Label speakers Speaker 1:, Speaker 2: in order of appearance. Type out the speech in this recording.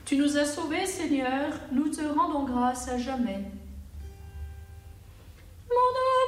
Speaker 1: Tu nous as sauvés, Seigneur, nous te rendons grâce à jamais. Mon âme